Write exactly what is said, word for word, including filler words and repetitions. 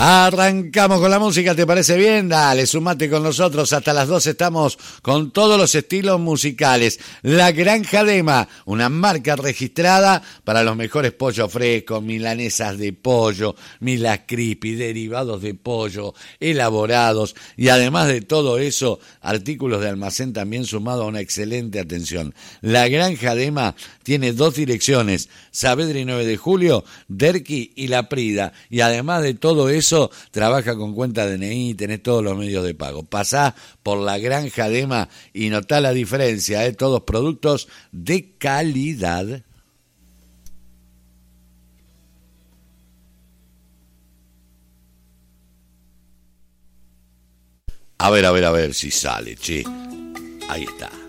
Arrancamos con la música, ¿te parece bien? Dale, sumate con nosotros, hasta las doce estamos con todos los estilos musicales. La Granja Dema, una marca registrada para los mejores pollos frescos, milanesas de pollo, milas crispy, derivados de pollo, elaborados y además de todo eso, artículos de almacén también sumado a una excelente atención. La Granja Dema tiene dos direcciones, Saavedra y nueve de julio, Derqui y La Prida, y además de todo eso, Eso trabaja con cuenta D N I, tenés todos los medios de pago. Pasá por la Granja Dema y notá la diferencia, ¿eh? Todos productos de calidad. A ver, a ver, a ver si sale, che. Ahí está.